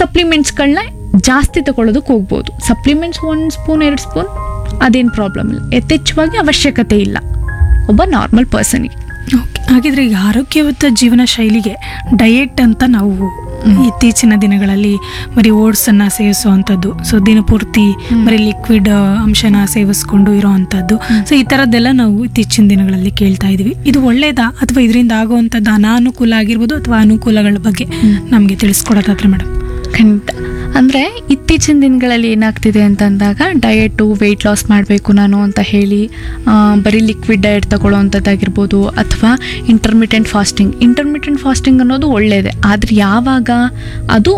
ಸಪ್ಲಿಮೆಂಟ್ಸ್ಗಳನ್ನ ಜಾಸ್ತಿ ತಗೊಳ್ಳೋದಕ್ಕೆ ಹೋಗ್ಬೋದು. ಸಪ್ಲಿಮೆಂಟ್ಸ್ 1 ಸ್ಪೂನ್ 2 ಸ್ಪೂನ್ ಅದೇನು ಪ್ರಾಬ್ಲಮ್ ಇಲ್ಲ, ಯಥೇಚ್ಛವಾಗಿ ಅವಶ್ಯಕತೆ ಇಲ್ಲ ಒಬ್ಬ ನಾರ್ಮಲ್ ಪರ್ಸನಿಗೆ. ಓಕೆ, ಹಾಗಿದ್ರೆ ಈಗ ಆರೋಗ್ಯಯುತ ಜೀವನ ಶೈಲಿಗೆ ಡಯೆಟ್ ಅಂತ ನಾವು ಇತ್ತೀಚಿನ ದಿನಗಳಲ್ಲಿ ಬರೀ ಓಟ್ಸನ್ನು ಸೇವಿಸುವಂಥದ್ದು, ಸೊ ದಿನಪೂರ್ತಿ ಬರೀ ಲಿಕ್ವಿಡ್ ಅಂಶನ ಸೇವಿಸ್ಕೊಂಡು ಇರೋ ಅಂಥದ್ದು, ಸೊ ಈ ಥರದ್ದೆಲ್ಲ ನಾವು ಇತ್ತೀಚಿನ ದಿನಗಳಲ್ಲಿ ಕೇಳ್ತಾ ಇದೀವಿ. ಇದು ಒಳ್ಳೇದಾ ಅಥವಾ ಇದರಿಂದ ಆಗುವಂಥದ್ದು ಅನಾನುಕೂಲ ಆಗಿರ್ಬೋದು ಅಥವಾ ಅನುಕೂಲಗಳ ಬಗ್ಗೆ ನಮಗೆ ತಿಳಿಸ್ಕೊಡೋದಾದ್ರೆ ಮೇಡಮ್? ಖಂಡಿತ. ಅಂದರೆ ಇತ್ತೀಚಿನ ದಿನಗಳಲ್ಲಿ ಏನಾಗ್ತಿದೆ ಅಂತಂದಾಗ ಡಯೆಟು ವೆಯ್ಟ್ ಲಾಸ್ ಮಾಡಬೇಕು ನಾನು ಅಂತ ಹೇಳಿ ಬರೀ ಲಿಕ್ವಿಡ್ ಡಯೆಟ್ ತಗೊಳ್ಳೋ ಅಂಥದ್ದಾಗಿರ್ಬೋದು, ಅಥವಾ ಇಂಟರ್ಮಿಟೆಂಟ್ ಫಾಸ್ಟಿಂಗ್ ಅನ್ನೋದು ಒಳ್ಳೆಯದೇ. ಆದರೆ ಯಾವಾಗ ಅದು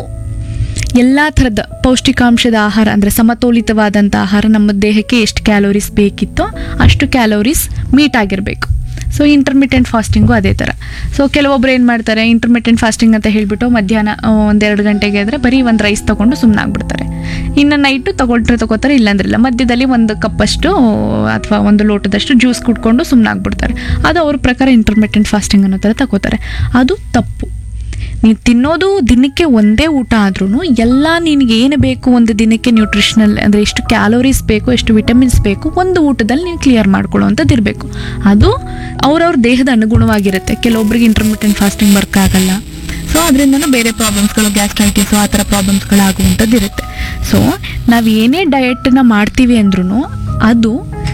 ಎಲ್ಲ ಥರದ ಪೌಷ್ಟಿಕಾಂಶದ ಆಹಾರ ಅಂದರೆ ಸಮತೋಲಿತವಾದಂಥ ಆಹಾರ ನಮ್ಮ ದೇಹಕ್ಕೆ ಎಷ್ಟು ಕ್ಯಾಲೋರೀಸ್ ಬೇಕಿತ್ತೋ ಅಷ್ಟು ಕ್ಯಾಲೋರೀಸ್ ಮೀಟ್ ಆಗಿರಬೇಕು. ಸೊ ಇಂಟರ್ಮಿಟೆಂಟ್ ಫಾಸ್ಟಿಂಗು ಅದೇ ಥರ. ಸೊ ಕೆಲವೊಬ್ರು ಏನು ಮಾಡ್ತಾರೆ, ಇಂಟರ್ಮಿಟೆಂಟ್ ಫಾಸ್ಟಿಂಗ್ ಅಂತ ಹೇಳಿಬಿಟ್ಟು ಮಧ್ಯಾಹ್ನ 1-2 ಗಂಟೆಗೆ ಆದರೆ ಬರೀ ಒಂದು ರೈಸ್ ತೊಗೊಂಡು ಸುಮ್ಮನಾಗ್ಬಿಡ್ತಾರೆ. ಇನ್ನು ನೈಟು ತಗೋತಾರೆ, ಇಲ್ಲಾಂದ್ರಿಲ್ಲ. ಮಧ್ಯದಲ್ಲಿ 1 ಕಪ್ಪಷ್ಟು ಅಥವಾ 1 ಲೋಟದಷ್ಟು ಜ್ಯೂಸ್ ಕುಡ್ಕೊಂಡು ಸುಮ್ಮನಾಗ್ಬಿಡ್ತಾರೆ. ಅದು ಅವ್ರ ಪ್ರಕಾರ ಇಂಟರ್ಮಿಟೆಂಟ್ ಫಾಸ್ಟಿಂಗ್ ಅನ್ನೋ ಥರ ತಗೋತಾರೆ. ಅದು ತಪ್ಪು. ನೀವು ತಿನ್ನೋದು ದಿನಕ್ಕೆ ಒಂದೇ ಊಟ ಆದ್ರೂ ಎಲ್ಲ ನಿನಗೆ ಏನು ಬೇಕು ಒಂದು ದಿನಕ್ಕೆ ನ್ಯೂಟ್ರಿಷನಲ್ ಅಂದರೆ ಎಷ್ಟು ಕ್ಯಾಲೋರೀಸ್ ಬೇಕು, ಎಷ್ಟು ವಿಟಮಿನ್ಸ್ ಬೇಕು, ಒಂದು ಊಟದಲ್ಲಿ ನೀವು ಕ್ಲಿಯರ್ ಮಾಡ್ಕೊಳ್ಳೋವಂಥದ್ದು ಇರಬೇಕು. ಅದು ಅವ್ರವ್ರ ದೇಹದ ಅನುಗುಣವಾಗಿರುತ್ತೆ. ಕೆಲವೊಬ್ರಿಗೆ ಇಂಟರ್ಮಿಟೆಂಟ್ ಫಾಸ್ಟಿಂಗ್ ವರ್ಕ್ ಆಗಲ್ಲ. ಸೊ ಅದರಿಂದನೂ ಬೇರೆ ಪ್ರಾಬ್ಲಮ್ಸ್ಗಳು, ಗ್ಯಾಸ್ಟ್ರೈಟಿಸು ಆ ಥರ ಪ್ರಾಬ್ಲಮ್ಸ್ಗಳಾಗುವಂಥದ್ದು ಇರುತ್ತೆ. ಸೊ ನಾವು ಏನೇ ಡಯೆಟನ್ನ ಮಾಡ್ತೀವಿ ಅಂದ್ರೂ ಅದು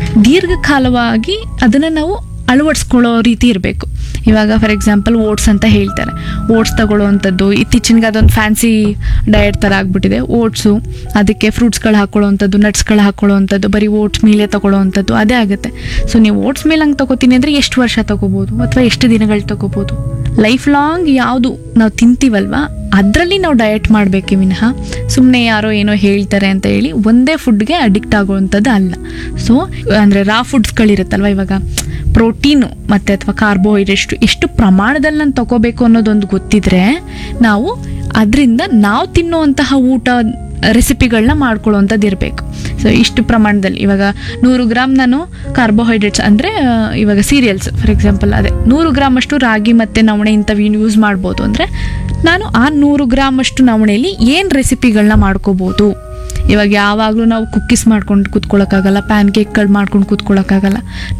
ದೀರ್ಘಕಾಲವಾಗಿ ಅದನ್ನು ನಾವು ಅಳವಡಿಸ್ಕೊಳ್ಳೋ ರೀತಿ ಇರಬೇಕು. ಇವಾಗ ಫಾರ್ ಎಕ್ಸಾಂಪಲ್ ಓಟ್ಸ್ ಅಂತ ಹೇಳ್ತಾರೆ, ಓಟ್ಸ್ ತಗೊಳ್ಳೋವಂಥದ್ದು ಇತ್ತೀಚಿನ ಅದೊಂದು ಫ್ಯಾನ್ಸಿ ಡಯಟ್ ಥರ ಆಗಿಬಿಟ್ಟಿದೆ. ಓಟ್ಸು, ಅದಕ್ಕೆ ಫ್ರೂಟ್ಸ್ಗಳು ಹಾಕೊಳ್ಳೋವಂಥದ್ದು, ನಟ್ಸ್ಗಳು ಹಾಕೊಳ್ಳೋವಂಥದ್ದು, ಬರೀ ಓಟ್ಸ್ ಮೀಲೇ ತಗೊಳ್ಳೋವಂಥದ್ದು ಅದೇ ಆಗುತ್ತೆ. ಸೊ ನೀವು ಓಟ್ಸ್ ಮೀಲ್ ಹಂಗೆ ತಗೋತೀನಿ ಅಂದರೆ ಎಷ್ಟು ವರ್ಷ ತಗೋಬೋದು ಅಥವಾ ಎಷ್ಟು ದಿನಗಳು ತಗೋಬೋದು? ಲೈಫ್ ಲಾಂಗ್ ಯಾವುದು ನಾವು ತಿಂತೀವಲ್ವ ಅದರಲ್ಲಿ ನಾವು ಡಯಟ್ ಮಾಡಬೇಕೇ ವಿನಃ ಸುಮ್ಮನೆ ಯಾರೋ ಏನೋ ಹೇಳ್ತಾರೆ ಅಂತ ಹೇಳಿ ಒಂದೇ ಫುಡ್ಗೆ ಅಡಿಕ್ಟ್ ಆಗುವಂಥದ್ದು ಅಲ್ಲ. ಸೊ ಅಂದರೆ ರಾ ಫುಡ್ಸ್ಗಳಿರುತ್ತಲ್ವ, ಇವಾಗ ಪ್ರೋಟೀನು ಮತ್ತು ಅಥವಾ ಕಾರ್ಬೋಹೈಡ್ರೇಟ್ ಎಷ್ಟು ಪ್ರಮಾಣದಲ್ಲಿ ನಾನು ತಗೋಬೇಕು ಅನ್ನೋದೊಂದು ಗೊತ್ತಿದ್ರೆ ನಾವು ಅದರಿಂದ ನಾವು ತಿನ್ನುವಂತಹ ಊಟ ರೆಸಿಪಿಗಳನ್ನ ಮಾಡ್ಕೊಳ್ಳುವಂಥದ್ದು ಇರಬೇಕು. ಸೊ ಇಷ್ಟು ಪ್ರಮಾಣದಲ್ಲಿ ಇವಾಗ 100 ಗ್ರಾಮ್ ನಾನು ಕಾರ್ಬೋಹೈಡ್ರೇಟ್ಸ್ ಅಂದರೆ ಇವಾಗ ಸೀರಿಯಲ್ಸ್ ಫಾರ್ ಎಕ್ಸಾಂಪಲ್ ಅದೇ 100 ಗ್ರಾಮ್ ಅಷ್ಟು ರಾಗಿ ಮತ್ತು ನವಣೆ ಇಂಥವು ಯೂಸ್ ಮಾಡ್ಬೋದು. ಅಂದರೆ ನಾನು ಆ 100 ಗ್ರಾಮ್ ಅಷ್ಟು ನವಣೆಯಲ್ಲಿ ಏನು ರೆಸಿಪಿಗಳನ್ನ ಮಾಡ್ಕೋಬೋದು. ಇವಾಗ ಯಾವಾಗಲೂ ನಾವು ಕುಕ್ಕೀಸ್ ಮಾಡ್ಕೊಂಡು ಕೂತ್ಕೊಳ್ಳೋಕ್ಕಾಗಲ್ಲ, ಪ್ಯಾನ್ ಕೇಕ್ಗಳು ಮಾಡ್ಕೊಂಡು ಕೂತ್ಕೊಳ್ಳೋಕ್ಕಾಗಲ್ಲ.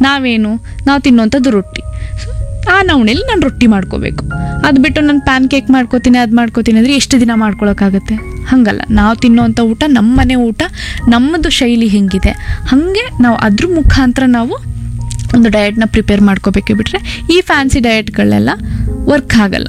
ನಾವು ತಿನ್ನೋಂಥದ್ದು ರೊಟ್ಟಿ. ಸೊ ಆ ನವಣೆಯಲ್ಲಿ ನಾನು ರೊಟ್ಟಿ ಮಾಡ್ಕೋಬೇಕು. ಅದು ಬಿಟ್ಟು ನಾನು ಪ್ಯಾನ್ ಕೇಕ್ ಮಾಡ್ಕೋತೀನಿ ಅಂದರೆ ಎಷ್ಟು ದಿನ ಮಾಡ್ಕೊಳಕ್ಕಾಗತ್ತೆ? ಹಾಗಲ್ಲ. ನಾವು ತಿನ್ನೋವಂಥ ಊಟ ನಮ್ಮ ಮನೆ ಊಟ, ನಮ್ಮದು ಶೈಲಿ ಹೆಂಗಿದೆ ಹಾಗೆ ನಾವು ಅದ್ರ ಮುಖಾಂತರ ನಾವು ಒಂದು ಡಯಟ್ನ ಪ್ರಿಪೇರ್ ಮಾಡ್ಕೋಬೇಕು. ಬಿಟ್ಟರೆ ಈ ಫ್ಯಾನ್ಸಿ ಡಯಟ್ಗಳೆಲ್ಲ ವರ್ಕ್ ಆಗಲ್ಲ.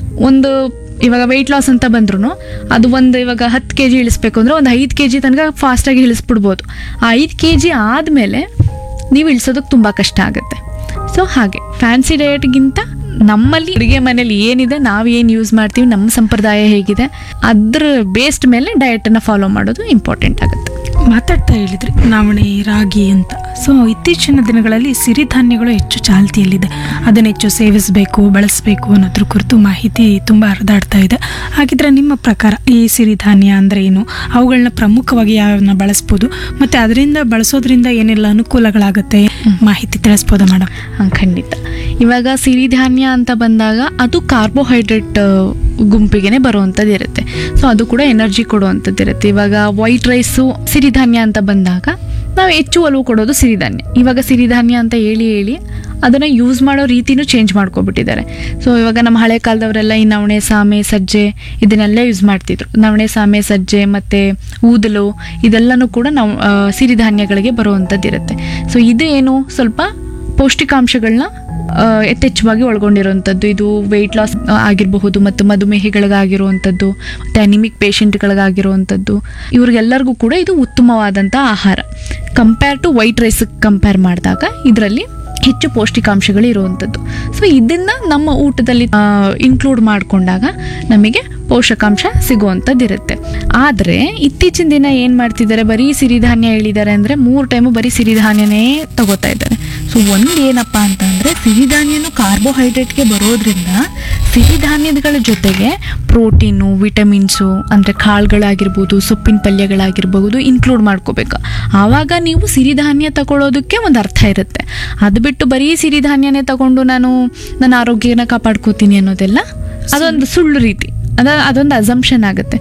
ಇವಾಗ ವೆಯ್ಟ್ ಲಾಸ್ ಅಂತ ಬಂದ್ರೂ ಅದು ಇವಾಗ 10 kg ಇಳಿಸ್ಬೇಕು ಅಂದರೆ ಒಂದು 5 kg ತನಕ ಫಾಸ್ಟಾಗಿ ಇಳಿಸ್ಬಿಡ್ಬೋದು. ಆ 5 kg ಆದಮೇಲೆ ನೀವು ಇಳಿಸೋದಕ್ಕೆ ತುಂಬ ಕಷ್ಟ ಆಗುತ್ತೆ. ಸೊ ಹಾಗೆ ಫ್ಯಾನ್ಸಿ ಡಯಟ್ಗಿಂತ ನಮ್ಮಲ್ಲಿ ಅಡುಗೆ ಮನೇಲಿ ಏನಿದೆ, ನಾವು ಏನು ಯೂಸ್ ಮಾಡ್ತೀವಿ, ನಮ್ಮ ಸಂಪ್ರದಾಯ ಹೇಗಿದೆ ಅದ್ರ ಬೇಸ್ಡ್ ಮೇಲೆ ಡಯಟನ್ನು ಫಾಲೋ ಮಾಡೋದು ಇಂಪಾರ್ಟೆಂಟ್ ಆಗುತ್ತೆ. ಮಾತಾಡ್ತಾ ಹೇಳಿದ್ರಿ ನವಣೆ, ರಾಗಿ ಅಂತ. ಸೊ ಇತ್ತೀಚಿನ ದಿನಗಳಲ್ಲಿ ಸಿರಿಧಾನ್ಯಗಳು ಹೆಚ್ಚು ಚಾಲ್ತಿಯಲ್ಲಿದೆ, ಅದನ್ನು ಹೆಚ್ಚು ಸೇವಿಸಬೇಕು, ಬಳಸಬೇಕು ಅನ್ನೋದ್ರ ಕುರಿತು ಮಾಹಿತಿ ತುಂಬ ಹರಿದಾಡ್ತಾ ಇದೆ. ಹಾಗಿದ್ರೆ ನಿಮ್ಮ ಪ್ರಕಾರ ಈ ಸಿರಿಧಾನ್ಯ ಅಂದರೆ ಏನು, ಅವುಗಳನ್ನ ಪ್ರಮುಖವಾಗಿ ಯಾವನ್ನ ಬಳಸ್ಬೋದು, ಮತ್ತು ಅದರಿಂದ ಬಳಸೋದ್ರಿಂದ ಏನೆಲ್ಲ ಅನುಕೂಲಗಳಾಗುತ್ತೆ ಮಾಹಿತಿ ತಿಳಿಸ್ಬೋದಾ ಮೇಡಮ್? ಖಂಡಿತ. ಇವಾಗ ಸಿರಿಧಾನ್ಯ ಅಂತ ಬಂದಾಗ ಅದು ಕಾರ್ಬೋಹೈಡ್ರೇಟ್ ಗುಂಪಿಗೆ ಬರುವಂಥದ್ದು ಇರುತ್ತೆ. ಸೊ ಅದು ಕೂಡ ಎನರ್ಜಿ ಕೊಡುವಂಥದ್ದು ಇರುತ್ತೆ. ಇವಾಗ ವೈಟ್ ರೈಸು ಸಿರಿಧಾನ್ಯ ಅಂತ ಬಂದಾಗ ನಾವು ಹೆಚ್ಚು ಒಲವು ಕೊಡೋದು ಸಿರಿಧಾನ್ಯ. ಇವಾಗ ಸಿರಿಧಾನ್ಯ ಅಂತ ಹೇಳಿ ಅದನ್ನು ಯೂಸ್ ಮಾಡೋ ರೀತಿನೂ ಚೇಂಜ್ ಮಾಡ್ಕೊಬಿಟ್ಟಿದ್ದಾರೆ. ಸೊ ಇವಾಗ ನಮ್ಮ ಹಳೆ ಕಾಲದವರೆಲ್ಲ ಈ ನವಣೆ, ಸಾಮೆ, ಸಜ್ಜೆ ಇದನ್ನೆಲ್ಲ ಯೂಸ್ ಮಾಡ್ತಿದ್ರು. ನವಣೆ, ಸಾಮೆ, ಸಜ್ಜೆ ಮತ್ತು ಊದಲು ಇದೆಲ್ಲನೂ ಕೂಡ ನಾವು ಸಿರಿಧಾನ್ಯಗಳಿಗೆ ಬರುವಂಥದ್ದು ಇರುತ್ತೆ. ಸೊ ಇದು ಏನು ಸ್ವಲ್ಪ ಪೌಷ್ಟಿಕಾಂಶಗಳನ್ನ ಯಥೇಚ್ಛವಾಗಿ ಒಳಗೊಂಡಿರುವಂಥದ್ದು. ಇದು ವೆಯ್ಟ್ ಲಾಸ್ ಆಗಿರಬಹುದು ಮತ್ತು ಮಧುಮೇಹಿಗಳಿಗಾಗಿರುವಂಥದ್ದು ಮತ್ತು ಅನಿಮಿಕ್ ಪೇಷಂಟ್ಗಳಿಗಾಗಿರುವಂಥದ್ದು, ಇವ್ರಿಗೆಲ್ಲರಿಗೂ ಕೂಡ ಇದು ಉತ್ತಮವಾದಂಥ ಆಹಾರ. Compare to white rice compare ಮಾಡಿದಾಗ ಇದರಲ್ಲಿ ಹೆಚ್ಚು ಪೌಷ್ಟಿಕಾಂಶಗಳು ಇರುವಂಥದ್ದು. ಸೊ ಇದನ್ನ ನಮ್ಮ ಊಟದಲ್ಲಿ ಇನ್ಕ್ಲೂಡ್ ಮಾಡಿಕೊಂಡಾಗ ನಮಗೆ ಪೋಷಕಾಂಶ ಸಿಗುವಂಥದ್ದು ಇರುತ್ತೆ. ಆದರೆ ಇತ್ತೀಚಿನ ದಿನ ಏನು ಮಾಡ್ತಿದ್ದಾರೆ, ಬರೀ ಸಿರಿಧಾನ್ಯ ಹೇಳಿದ್ದಾರೆ ಅಂದರೆ 3 ಟೈಮು ಬರೀ ಸಿರಿಧಾನ್ಯನೇ ತಗೋತಾ ಇದ್ದಾರೆ. ಸೊ ಏನಪ್ಪ ಅಂತಂದರೆ ಸಿರಿಧಾನ್ಯನು ಕಾರ್ಬೋಹೈಡ್ರೇಟ್ಗೆ ಬರೋದ್ರಿಂದ ಸಿರಿಧಾನ್ಯಗಳ ಜೊತೆಗೆ ಪ್ರೋಟೀನು, ವಿಟಮಿನ್ಸು ಅಂದರೆ ಕಾಳುಗಳಾಗಿರ್ಬೋದು, ಸೊಪ್ಪಿನ ಪಲ್ಯಗಳಾಗಿರ್ಬೋದು ಇನ್ಕ್ಲೂಡ್ ಮಾಡ್ಕೋಬೇಕು. ಆವಾಗ ನೀವು ಸಿರಿಧಾನ್ಯ ತಗೊಳ್ಳೋದಕ್ಕೆ ಒಂದು ಅರ್ಥ ಇರುತ್ತೆ. ಅದು ಬಿಟ್ಟು ಬರೀ ಸಿರಿಧಾನ್ಯನೇ ತಗೊಂಡು ನನ್ನ ಆರೋಗ್ಯನ ಕಾಪಾಡ್ಕೋತೀನಿ ಅನ್ನೋದೆಲ್ಲ ಅದೊಂದು ಸುಳ್ಳು ರೀತಿ, ಅದೊಂದು ಅಸಂಪ್ಷನ್ ಆಗುತ್ತೆ.